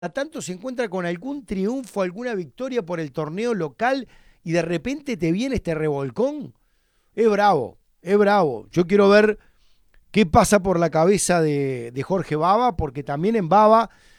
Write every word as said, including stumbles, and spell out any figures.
a tanto se encuentra con algún triunfo, alguna victoria por el torneo local y de repente te viene este revolcón. Es bravo, es bravo. Yo quiero ver qué pasa por la cabeza de, de Jorge Baba, porque también en Baba